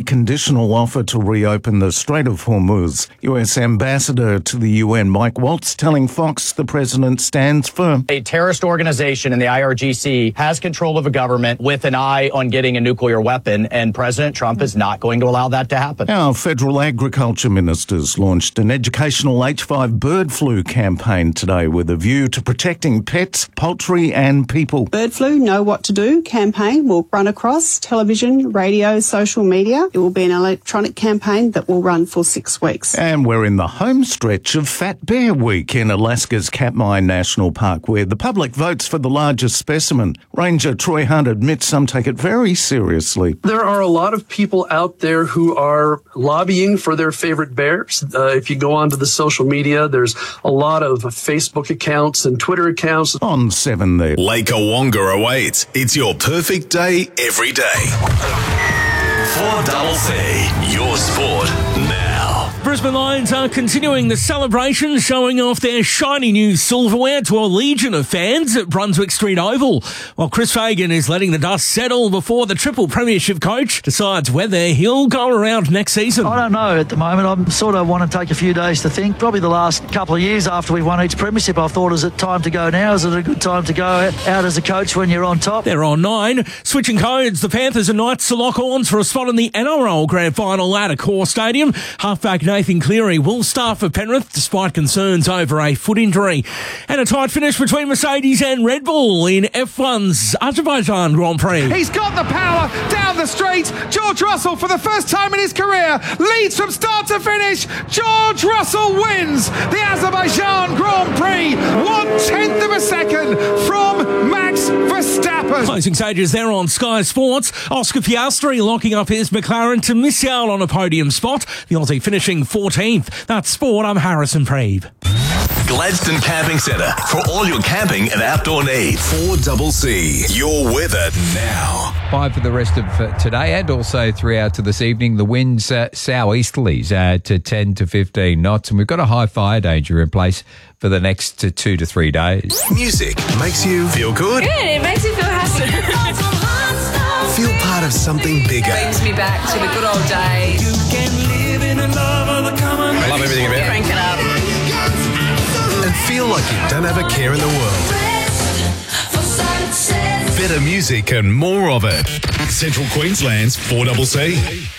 conditional offer to reopen the Strait of Hormuz. US Ambassador to the UN, Mike Waltz, telling Fox the president stands firm. A terrorist organization in the IRGC has control of a government with an eye on getting a nuclear weapon, and President Trump is not going to allow that to happen. Our federal agriculture ministers launched an educational H5 bird flu campaign today with a view to protecting pets, poultry and people. Bird flu, know what to do campaign will run across television, radio, social media. It will be an electronic campaign that will run for 6 weeks. And we're in the home stretch of Fat Bear Week in Alaska's Katmai National Park, where the public votes for the largest specimen. Ranger Troy Hunt admits some take it very seriously. There are a lot of people out there who are lobbying for their favorite bears. If you go onto the social media, there's a lot of Facebook accounts and Twitter accounts. On 7 there. Lake Awonga awaits. It's your perfect day every day. 4CC, your sport now. Brisbane Lions are continuing the celebration, showing off their shiny new silverware to a legion of fans at Brunswick Street Oval, while Chris Fagan is letting the dust settle before the triple premiership coach decides whether he'll go around next season. I don't know at the moment. I sort of want to take a few days to think. Probably the last couple of years after we won each premiership, I thought, is it time to go now? Is it a good time to go out as a coach when you're on top? They're on 9. Switching codes, the Panthers and Knights to lock horns for a spot in the NRL Grand Final at Accor Stadium. Halfback Nathan Cleary will start for Penrith despite concerns over a foot injury. And a tight finish between Mercedes and Red Bull in F1's Azerbaijan Grand Prix. He's got the power down the straight. George Russell, for the first time in his career, leads from start to finish. George Russell wins the Azerbaijan Grand Prix. 1/10 of a second from Max Verstappen. Closing stages there on Sky Sports. Oscar Piastri locking up his McLaren to miss out on a podium spot. The Aussie finishing 14th. That's sport. I'm Harrison Preeve. Gladstone Camping Centre for all your camping and outdoor needs. 4CC, your weather now. 5 for the rest of today and also throughout to this evening. The winds southeasterlies to 10 to 15 knots, and we've got a high fire danger in place for the next 2 to 3 days. Music makes you feel good. Good, it makes me feel happy. Feel part of something bigger. Brings me back to the good old days. I love everything about it. Crank it up. And feel like you don't have a care in the world. Better music and more of it. Central Queensland's 4CC.